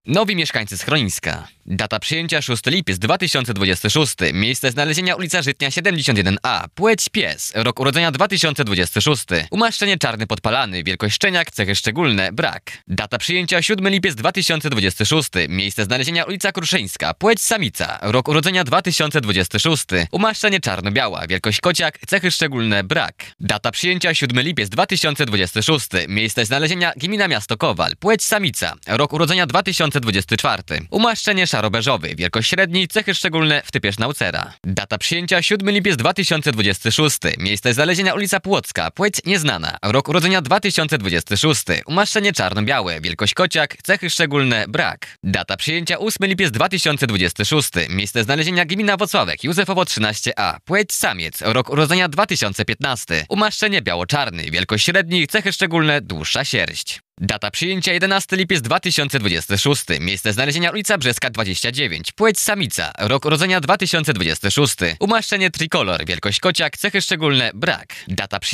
Nowi mieszkańcy schroniska. Data przyjęcia 6 lipiec 2026. Miejsce znalezienia ulica Żytnia 71A. Płeć pies. Rok urodzenia 2026. Umaszczenie czarny podpalany. Wielkość szczeniak. Cechy szczególne. Brak. Data przyjęcia 7 lipiec 2026. Miejsce znalezienia ulica Kruszyńska. Płeć samica. Rok urodzenia 2026. Umaszczenie czarno-biała. Wielkość kociak. Cechy szczególne. Brak. Data przyjęcia 7 lipiec 2026. Miejsce znalezienia gmina Miasto Kowal. Płeć samica. Rok urodzenia 2024. Umaszczenie szaro-beżowy. Wielkość średni. Cechy szczególne w typie sznaucera. Data przyjęcia 7 lipiec 2026. Miejsce znalezienia ulica Płocka. Płeć nieznana. Rok urodzenia 2026. Umaszczenie czarno-białe. Wielkość kociak. Cechy szczególne. Brak. Data przyjęcia 8 lipiec 2026. Miejsce znalezienia gmina Wocławek. Józefowo 13A. Płeć samiec. Rok urodzenia 2015. Umaszczenie biało-czarny. Wielkość średni. Cechy szczególne. Dłuższa sierść. Data przyjęcia 11 lipiec 2026. Miejsce znalezienia ulica Brzeska 29. Płeć samica. Rok urodzenia 2026. Umaszczenie trikolor. Wielkość kociak. Cechy szczególne. Brak. Data przyjęcia